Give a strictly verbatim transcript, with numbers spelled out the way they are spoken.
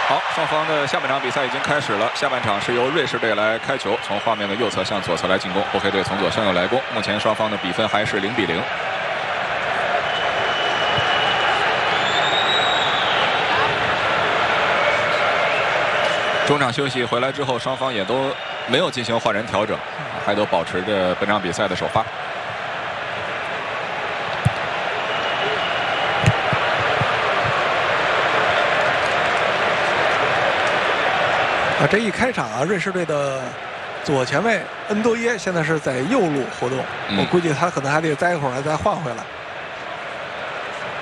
好，双方的下半场比赛已经开始了。下半场是由瑞士队来开球，从画面的右侧向左侧来进攻，波黑队从左向右来攻。目前双方的比分还是零比零。中场休息回来之后，双方也都没有进行换人调整，还都保持着本场比赛的首发。 啊，这一开场啊，瑞士队的左前卫恩多耶现在是在右路活动， 嗯、 我估计他可能还得待一会儿再换回来。